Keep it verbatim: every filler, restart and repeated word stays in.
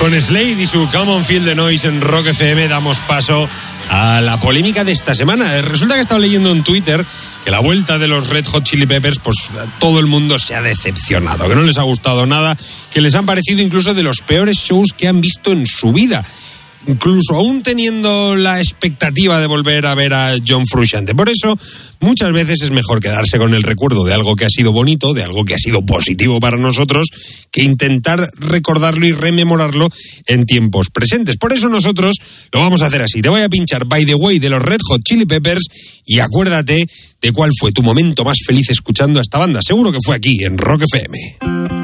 Con Slade y su Come On Feel the Noise en Rock F M damos paso a la polémica de esta semana. Resulta que he estado leyendo en Twitter que la vuelta de los Red Hot Chili Peppers, pues todo el mundo se ha decepcionado, que no les ha gustado nada, que les han parecido incluso de los peores shows que han visto en su vida. Incluso aún teniendo la expectativa de volver a ver a John Frusciante. Por eso, muchas veces es mejor quedarse con el recuerdo de algo que ha sido bonito, de algo que ha sido positivo para nosotros, que intentar recordarlo y rememorarlo en tiempos presentes. Por eso nosotros lo vamos a hacer así. Te voy a pinchar By the Way de los Red Hot Chili Peppers y acuérdate de cuál fue tu momento más feliz escuchando a esta banda. Seguro que fue aquí, en Rock F M.